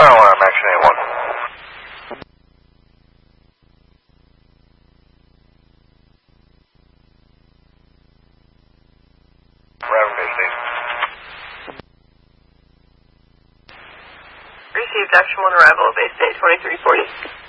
Fire alarm, action 81. Raven Base Station. Received action 1 arrival, base state 2340.